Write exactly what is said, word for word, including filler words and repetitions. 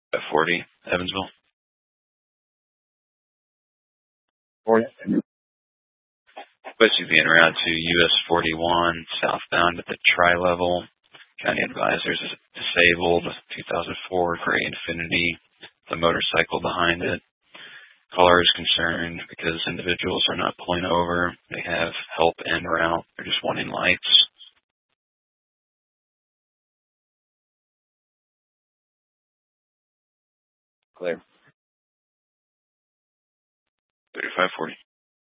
At forty, Evansville. forty. Supposed to be en route to U S forty-one, southbound at the tri-level. County advisors is disabled, two thousand four gray Infiniti, the motorcycle behind it. Caller is concerned because individuals are not pulling over. They have help en route. They're just wanting lights. Clear. thirty-five forty.